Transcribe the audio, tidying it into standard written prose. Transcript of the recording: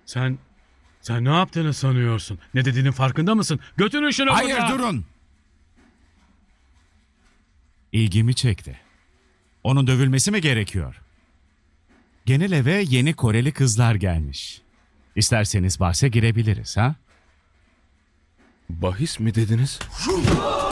Sen ne yaptığını sanıyorsun? Ne dediğinin farkında mısın? Götürün şunu Hayır, buradan. durun. İlgimi çekti. Onun dövülmesi mi gerekiyor? Genel eve yeni Koreli kızlar gelmiş. İsterseniz bahse girebiliriz, ha? Bahis mi dediniz?